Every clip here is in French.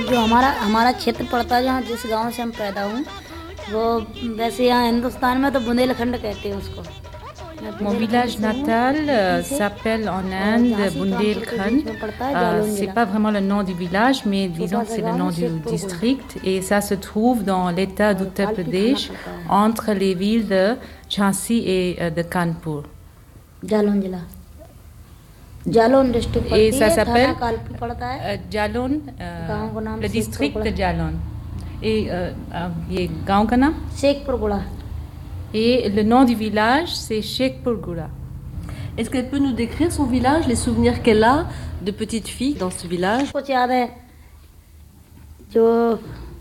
जो हमारा हमारा क्षेत्र पड़ता है, जहाँ जिस गांव से हम पैदा हुए, वो वैसे यहाँ हिंदुस्तान में तो बुंदेलखंड कहते हैं उसको। Mon village natal s'appelle en Inde Bundelkhand. C'est pas vraiment le nom du village, mais disons que c'est le nom du district. Et ça se trouve dans l'état d'Uttar Pradesh, entre les villes de Jhansi et de Kanpur. Et ça s'appelle Jalon, le district de Jalon. Et ये गांव का नाम Shekhpur. Et le nom du village, c'est Shekhpur Gura. Est-ce qu'elle peut nous décrire son village, les souvenirs qu'elle a de petite fille dans ce village? कुछ याद है जो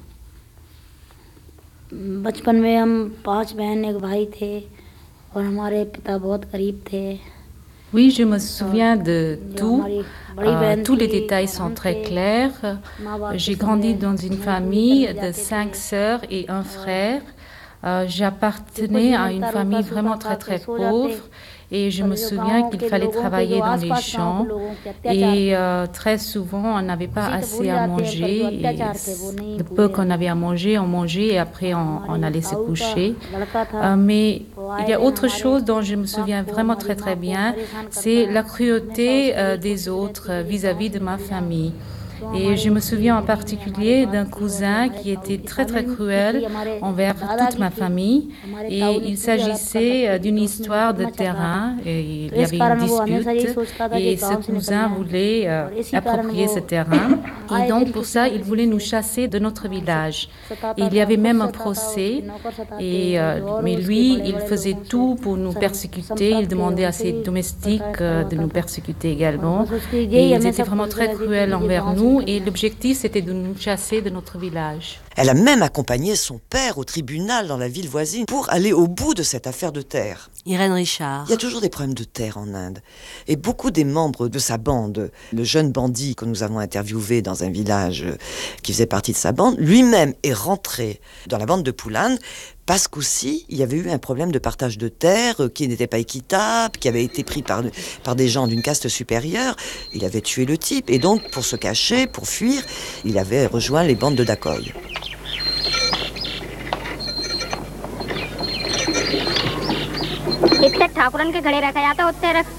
बचपन में हम 5 बहन एक भाई थे और हमारे पिता बहुत गरीब थे. Oui, je me souviens de tout. Tous les détails sont très clairs. J'ai grandi dans une famille de 5 sœurs et un frère. J'appartenais à une famille vraiment très très pauvre et je me souviens qu'il fallait travailler dans les champs et très souvent on n'avait pas assez à manger et le peu qu'on avait à manger, on mangeait et après on allait se coucher. Mais il y a autre chose dont je me souviens vraiment très très bien, c'est la cruauté des autres vis-à-vis de ma famille. Et je me souviens en particulier d'un cousin qui était très très cruel envers toute ma famille. Et il s'agissait d'une histoire de terrain. Et il y avait une dispute et ce cousin voulait approprier ce terrain. Et donc pour ça, il voulait nous chasser de notre village. Et il y avait même un procès. Mais lui, il faisait tout pour nous persécuter. Il demandait à ses domestiques de nous persécuter également. Et ils étaient vraiment très cruels envers nous. Et l'objectif, c'était de nous chasser de notre village. Elle a même accompagné son père au tribunal dans la ville voisine pour aller au bout de cette affaire de terre. Irène Richard. Il y a toujours des problèmes de terre en Inde. Et beaucoup des membres de sa bande, le jeune bandit que nous avons interviewé dans un village qui faisait partie de sa bande, lui-même est rentré dans la bande de Poulan parce qu'aussi, il y avait eu un problème de partage de terre qui n'était pas équitable, qui avait été pris par des gens d'une caste supérieure. Il avait tué le type. Et donc, pour se cacher, pour fuir, il avait rejoint les bandes de Dacoy. इतने ठाकुरन के घड़े रखा जाता उत्ते रख